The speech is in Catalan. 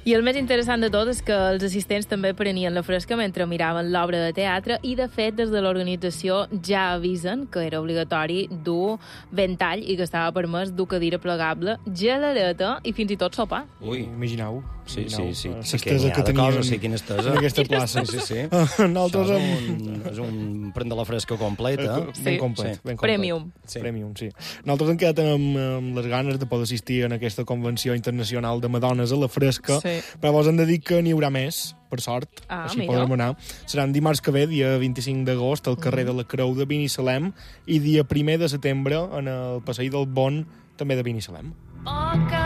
I el més interessant de tot és que els assistents també prenien la fresca mentre miraven l'obra de teatre i, de fet, des de l'organització ja avisen que era obligatori dur ventall i que estava permès dur cadira plegable, geladeta i fins i tot sopar. Ui, imagineu. sí. L'estesa que tenien quina estesa. en aquesta plaça. Sí. Nosaltres És un prendre la fresca completa. ben complet. Ben complet. Premium. Sí. Premium, sí. Nosaltres hem quedat amb les ganes de poder assistir en aquesta convenció internacional de Madones a la fresca, Sí. però vos hem de dir que n'hi haurà més, per sort, així mira. podrem anar. Seran dimarts que ve, dia 25 d'agost, al carrer de la Creu de Binissalem, i dia 1 de setembre en el passeig del Bon, també de Binissalem.